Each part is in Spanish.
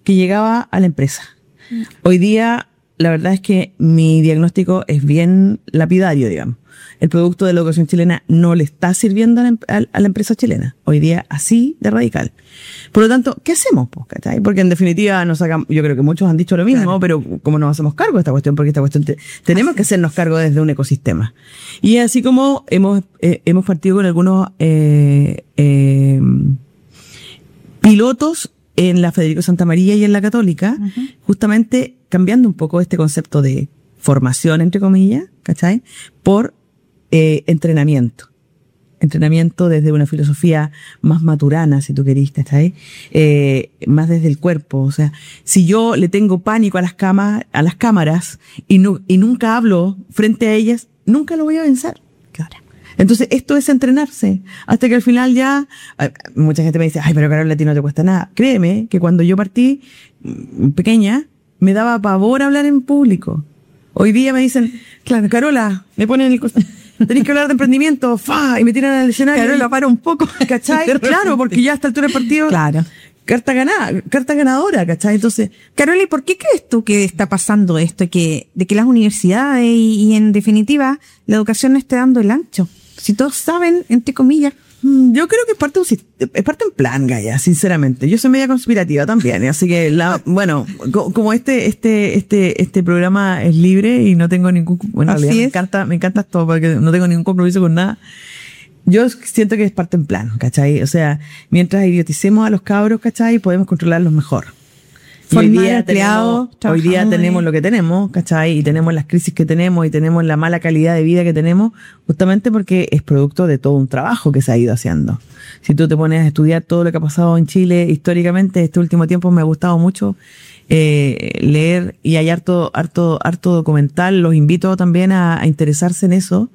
que llegaba a la empresa. Hoy día, la verdad es que mi diagnóstico es bien lapidario, digamos. El producto de la educación chilena no le está sirviendo a la empresa chilena. Hoy día, así de radical. Por lo tanto, ¿qué hacemos? ¿Cachai? Porque en definitiva, yo creo que muchos han dicho lo mismo, claro. Pero ¿cómo nos hacemos cargo de esta cuestión? Porque esta cuestión tenemos que hacernos cargo desde un ecosistema. Y así como hemos partido con algunos pilotos en la Federico Santa María y en la Católica, justamente cambiando un poco este concepto de formación, entre comillas, ¿cachai? Por entrenamiento. Entrenamiento desde una filosofía más maturana, si tú querís, ¿cachai? Más desde el cuerpo. O sea, si yo le tengo pánico a las cámaras y nunca hablo frente a ellas, nunca lo voy a vencer. Claro. Entonces, esto es entrenarse. Hasta que al final ya, mucha gente me dice, ay, pero Carola, a ti no te cuesta nada. Créeme que cuando yo partí pequeña, me daba pavor hablar en público. Hoy día me dicen, claro, Carola, me ponen tenés que hablar de emprendimiento, y me tiran al escenario. Carola, para un poco, ¿cachai? Claro, porque ya a esta altura del partido, claro. Carta ganadora, ¿cachai? Entonces, Carola, ¿y por qué crees tú que está pasando esto? De que las universidades y en definitiva la educación no esté dando el ancho. Si todos saben, entre comillas. Yo creo que es parte en plan, Gaya, sinceramente. Yo soy media conspirativa también, así que como este programa es libre y no tengo ningún, me encanta esto porque no tengo ningún compromiso con nada. Yo siento que es parte en plan, ¿cachai? O sea, mientras idioticemos a los cabros, ¿cachai? Podemos controlarlos mejor. Hoy día tenemos lo que tenemos, ¿cachai? Y tenemos las crisis que tenemos y tenemos la mala calidad de vida que tenemos, justamente porque es producto de todo un trabajo que se ha ido haciendo. Si tú te pones a estudiar todo lo que ha pasado en Chile históricamente, este último tiempo me ha gustado mucho leer y hay harto documental. Los invito también a interesarse en eso,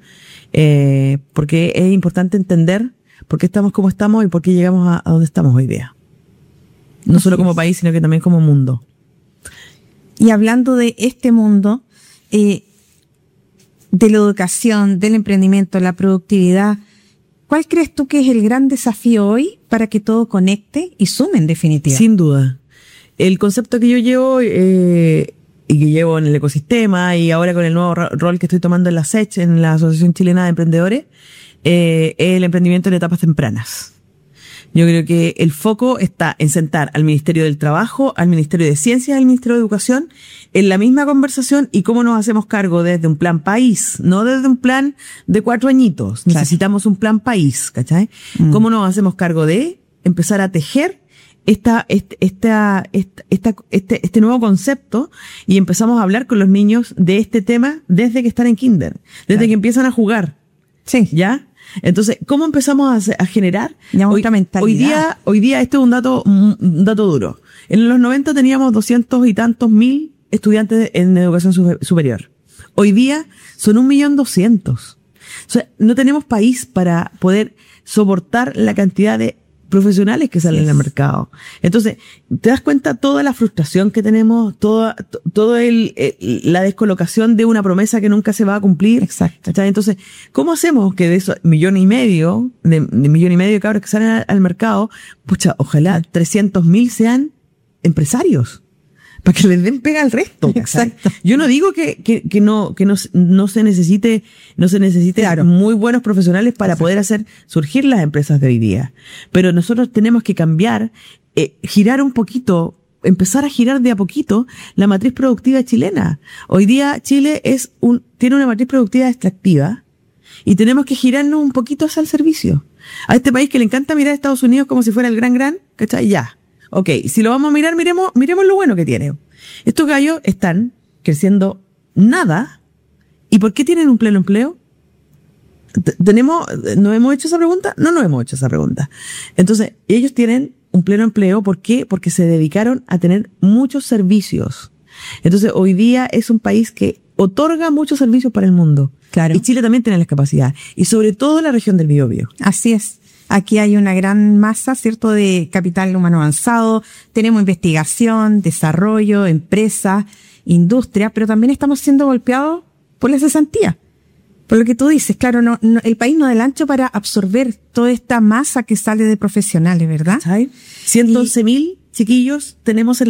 porque es importante entender por qué estamos como estamos y por qué llegamos a donde estamos hoy día. No solo como país, sino que también como mundo. Y hablando de este mundo, de la educación, del emprendimiento, la productividad, ¿cuál crees tú que es el gran desafío hoy para que todo conecte y sume en definitiva? Sin duda. El concepto que yo llevo y que llevo en el ecosistema y ahora con el nuevo rol que estoy tomando en la SECH, en la Asociación Chilena de Emprendedores, es el emprendimiento en etapas tempranas. Yo creo que el foco está en sentar al Ministerio del Trabajo, al Ministerio de Ciencias, al Ministerio de Educación en la misma conversación y cómo nos hacemos cargo desde un plan país, no desde un plan de 4 añitos. Claro. Necesitamos un plan país, ¿cachai? ¿Cómo nos hacemos cargo de empezar a tejer este nuevo concepto y empezamos a hablar con los niños de este tema desde que están en kinder, desde que empiezan a jugar? Sí. ¿Ya? Entonces, ¿cómo empezamos a generar? Hoy día, esto es un dato duro. En los 90 teníamos 200 y tantos mil estudiantes en educación superior. Hoy día son 1.200.000. O sea, no tenemos país para poder soportar la cantidad de profesionales que salen al mercado. Entonces, te das cuenta toda la frustración que tenemos, toda la descolocación de una promesa que nunca se va a cumplir. Exacto. Entonces, ¿cómo hacemos que de esos 1,5 millones de cabros que salen al mercado, ojalá 300.000 sean empresarios? Para que les den pega al resto. Exacto. Yo no digo que no se necesite claro, muy buenos profesionales para poder hacer surgir las empresas de hoy día. Pero nosotros tenemos que cambiar, girar un poquito, empezar a girar de a poquito la matriz productiva chilena. Hoy día Chile tiene una matriz productiva extractiva y tenemos que girarnos un poquito hacia el servicio. A este país que le encanta mirar a Estados Unidos como si fuera el gran, ¿cachai? Ya. Ok, si lo vamos a mirar, miremos lo bueno que tiene. Estos gallos están creciendo nada. ¿Y por qué tienen un pleno empleo? ¿No hemos hecho esa pregunta? No nos hemos hecho esa pregunta. Entonces, ellos tienen un pleno empleo. ¿Por qué? Porque se dedicaron a tener muchos servicios. Entonces, hoy día es un país que otorga muchos servicios para el mundo. Claro. Y Chile también tiene la capacidad. Y sobre todo la región del Biobío. Así es. Aquí hay una gran masa, ¿cierto?, de capital humano avanzado. Tenemos investigación, desarrollo, empresa, industria, pero también estamos siendo golpeados por la cesantía. Por lo que tú dices, claro, no, el país no da el ancho para absorber toda esta masa que sale de profesionales, ¿verdad? 111.000 chiquillos tenemos en